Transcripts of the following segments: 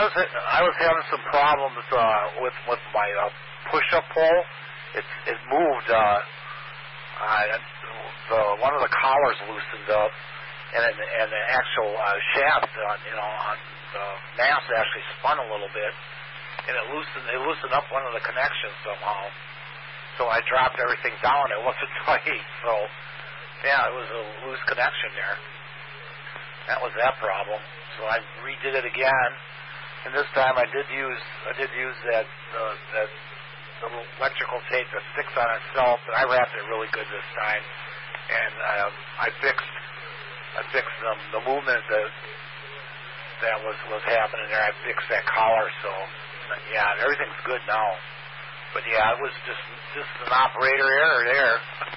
I was having some problems with my push-up pole. It moved. One of the collars loosened up, and the actual shaft, on the mast actually spun a little bit, and it loosened up one of the connections somehow. So I dropped everything down. It wasn't tight. So yeah, it was a loose connection there. That was that problem. So I redid it again, and this time I did use that electrical tape that sticks on itself, and I wrapped it really good this time. And I fixed the movement that was happening there. I fixed that collar, so yeah, everything's good now. But yeah, it was just an operator error there.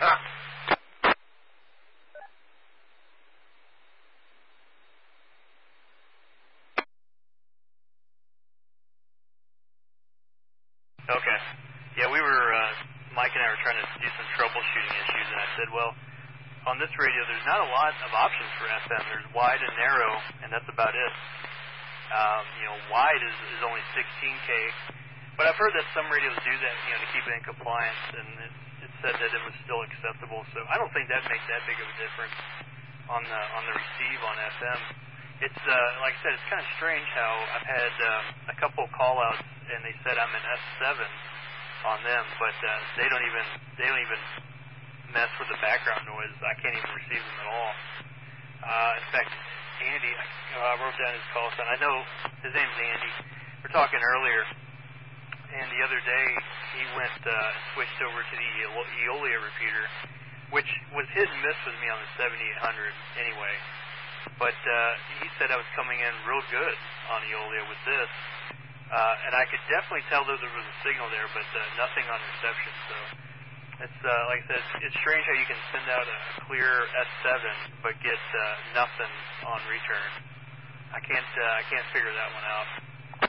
Okay. Yeah, Mike and I were trying to do some troubleshooting issues, and I said, well, on this radio, there's not a lot of options for FM. There's wide and narrow, and that's about it. Wide is only 16K, but I've heard that some radios do that, to keep it in compliance, and it said that it was still acceptable. So I don't think that makes that big of a difference on the receive on FM. It's like I said, it's kind of strange how I've had a couple call-outs, and they said I'm an S7 on them, but they don't even mess with the background noise. I can't even receive them at all. In fact, Andy, I wrote down his call sign. I know his name's Andy. We were talking earlier, and the other day he went switched over to the Eolia repeater, which was hit and miss with me on the 7800 anyway. But he said I was coming in real good on Eolia with this, and I could definitely tell that there was a signal there, but nothing on reception. So it's like I said, it's strange how you can send out a clear S7 but get nothing on return. I can't figure that one out.